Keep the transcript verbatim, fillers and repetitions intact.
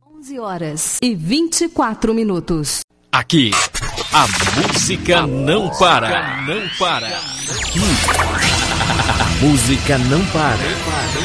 onze horas e vinte e quatro minutos. Aqui, a música não para. Não para. Aqui, a música não para.